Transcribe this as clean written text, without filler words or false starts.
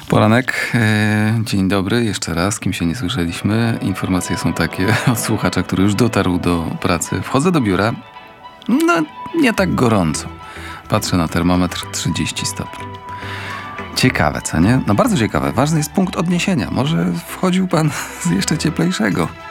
Poranek, dzień dobry, jeszcze raz, kim się nie słyszeliśmy. Informacje są takie od słuchacza, który już dotarł do pracy. Wchodzę do biura, no nie tak gorąco. Patrzę na termometr, 30 stopni. Ciekawe, co nie? No bardzo ciekawe. Ważny jest punkt odniesienia. Może wchodził pan z jeszcze cieplejszego